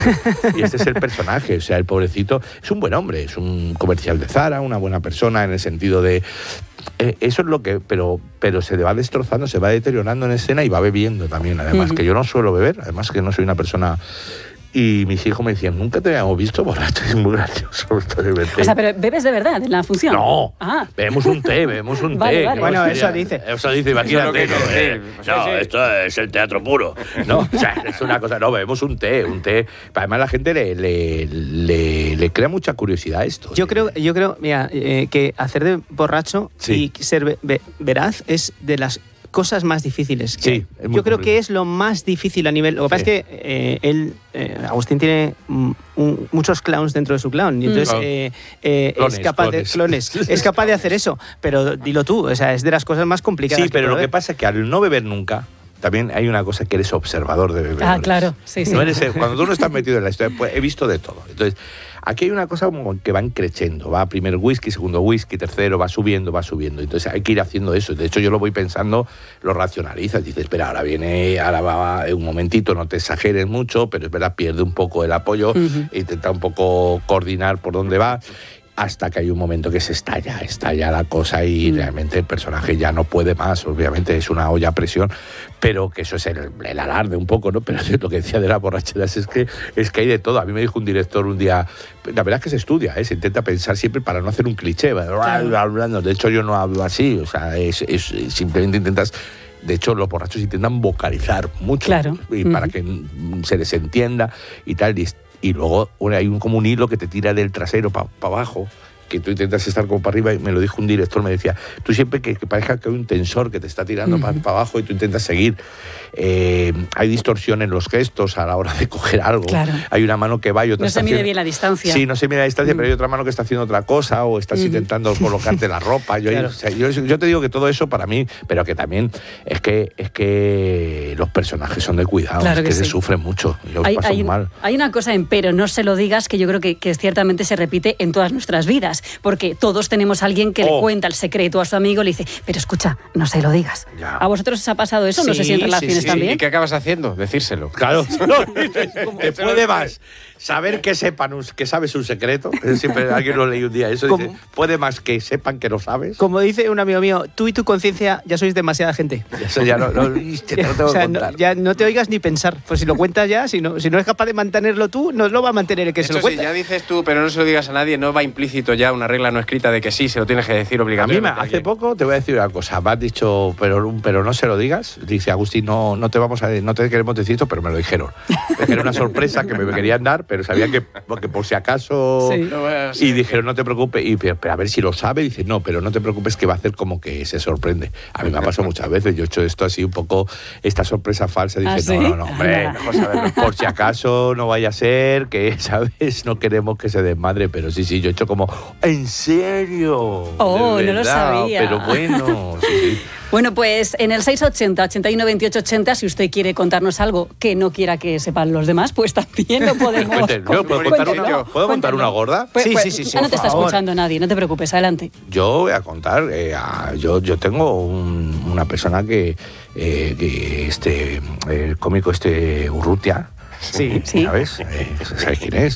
Y este es el personaje, o sea, el pobrecito es un buen hombre, es un comercial de Zara, una buena persona en el sentido de... eso es lo que... Pero se va destrozando, se va deteriorando en escena y va bebiendo también, además, que yo no suelo beber, además que no soy una persona... Y mis hijos me decían, nunca te habíamos visto borracho, es muy gracioso. O sea, pero ¿bebes de verdad en la función? No, bebemos un té. Vale. Bueno, eso dice. Eso dice, imagínate. Esto es el teatro puro. No, o sea, es una cosa, no, bebemos un té. Además la gente le crea mucha curiosidad esto. Yo creo, mira, que hacer de borracho y ser veraz es de las cosas más difíciles. Sí, yo creo que es lo más difícil a nivel... Lo que pasa es que Agustín tiene muchos clowns dentro de su clown y entonces es capaz de clones. Es capaz de hacer eso, pero dilo tú, o sea, es de las cosas más complicadas. Sí, pero lo que pasa es que al no beber nunca, también hay una cosa que eres observador de beber. Claro, sí. No eres, cuando tú no estás metido en la historia, pues he visto de todo. Entonces, aquí hay una cosa como que van creciendo. Va primer whisky, segundo whisky, tercero, va subiendo. Entonces hay que ir haciendo eso. De hecho, yo lo voy pensando, lo racionalizas. Dices, espera, ahora va un momentito, no te exageres mucho, pero es verdad, pierde un poco el apoyo, intenta un poco coordinar por dónde va. Hasta que hay un momento que se estalla la cosa y realmente el personaje ya no puede más, obviamente es una olla a presión, pero que eso es el alarde un poco, ¿no? Pero lo que decía de las borracheras es que hay de todo. A mí me dijo un director un día, la verdad es que se estudia, se intenta pensar siempre para no hacer un cliché, hablando. De hecho yo no hablo así, o sea, simplemente intentas... De hecho, los borrachos intentan vocalizar mucho y para que se les entienda y tal. Y luego hay como un hilo que te tira del trasero para abajo, que tú intentas estar como para arriba, y me lo dijo un director, me decía, tú siempre que parezca que hay un tensor que te está tirando para abajo y tú intentas seguir. Hay distorsión en los gestos a la hora de coger algo. Hay una mano que va y otra... No se mide bien la distancia. Sí, no se mide la distancia, pero hay otra mano que está haciendo otra cosa o estás intentando colocarte la ropa. Yo te digo que todo eso para mí, pero que también es que los personajes son de cuidado, es que se sufren mucho, yo los paso mal. Hay una cosa en pero no se lo digas que yo creo que ciertamente se repite en todas nuestras vidas, porque todos tenemos a alguien que le cuenta el secreto a su amigo y le dice, pero escucha, no se lo digas. ¿A vosotros os ha pasado eso? No sé si en relaciones también. ¿Y qué acabas haciendo? Decírselo. Claro. Te puede más saber que sepan que sabes un secreto. Siempre alguien lo leí un día. Eso dice, puede más que sepan que lo sabes. Como dice un amigo mío, tú y tu conciencia ya sois demasiada gente. Eso ya no tengo que contar. Ya no te oigas ni pensar. Pues si lo cuentas ya, si no es capaz de mantenerlo tú, no lo va a mantener el que se lo cuenta. Si ya dices tú, pero no se lo digas a nadie, no va implícito ya una regla no escrita de que sí, se lo tienes que decir obligatoriamente. A mí hace poco te voy a decir una cosa. Me has dicho, pero no se lo digas. Dice Agustín, no te queremos decir esto, pero me lo dijeron. Era una sorpresa que me querían dar, pero sabían que por si acaso... Sí. Y dijeron, no te preocupes. Pero a ver si lo sabe. Dice, no, pero no te preocupes que va a hacer como que se sorprende. A mí me ha pasado muchas veces. Yo he hecho esto así un poco, esta sorpresa falsa. Dije, ¿sí? no, hombre, mejor saberlo. Por si acaso no vaya a ser que, ¿sabes? No queremos que se desmadre. Pero sí, yo he hecho como, ¿en serio? Oh, no lo sabía. Pero bueno, sí. Bueno, pues en el 680 81 28 80, si usted quiere contarnos algo que no quiera que sepan los demás, pues también lo podemos... ¿Puedo contar una gorda? Sí. No te está escuchando nadie, no te preocupes, adelante. Yo voy a contar, yo tengo una persona que el cómico Urrutia. Sí. ¿Sabes? ¿Sabes quién es?